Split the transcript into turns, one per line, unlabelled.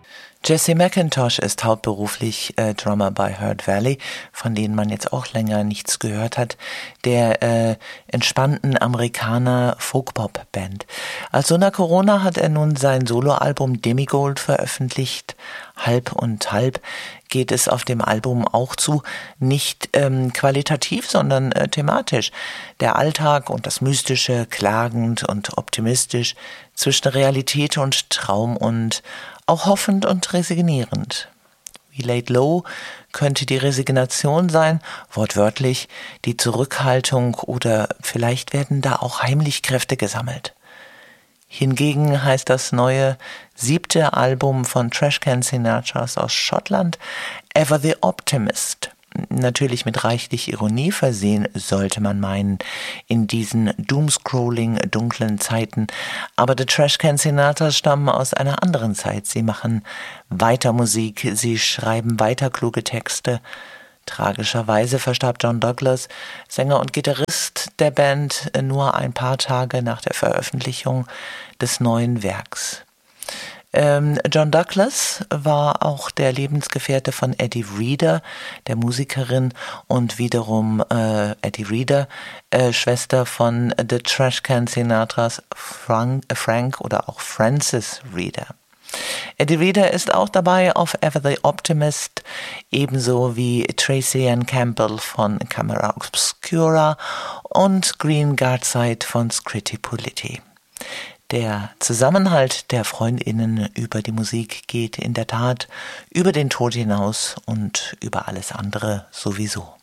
Jesse McIntosh ist hauptberuflich Drummer bei Hurt Valley, von denen man jetzt auch länger nichts gehört hat, der entspannten Amerikaner Folk-Pop-Band. Als so nach Corona hat er nun sein Soloalbum Demigold veröffentlicht. Halb und halb geht es auf dem Album auch zu, nicht qualitativ, sondern thematisch. Der Alltag und das Mystische, klagend und optimistisch, zwischen Realität und Traum und auch hoffend und resignierend. Wie Laid Low könnte die Resignation sein, wortwörtlich die Zurückhaltung oder vielleicht werden da auch heimlich Kräfte gesammelt. Hingegen heißt das neue 7. Album von Trashcan Sinatras aus Schottland Ever the Optimist. Natürlich mit reichlich Ironie versehen, sollte man meinen, in diesen doomscrolling dunklen Zeiten. Aber die Trashcan Sinatras stammen aus einer anderen Zeit. Sie machen weiter Musik, sie schreiben weiter kluge Texte. Tragischerweise verstarb John Douglas, Sänger und Gitarrist der Band, nur ein paar Tage nach der Veröffentlichung des neuen Werks. John Douglas war auch der Lebensgefährte von Eddie Reader, der Musikerin, und wiederum Eddie Reader, Schwester von The Trashcan Sinatras Frank oder auch Francis Reader. Eddie Reader ist auch dabei auf Ever the Optimist, ebenso wie Tracy Ann Campbell von Camera Obscura und Green Guardside von Scritti Politti. Der Zusammenhalt der FreundInnen über die Musik geht in der Tat über den Tod hinaus und über alles andere sowieso.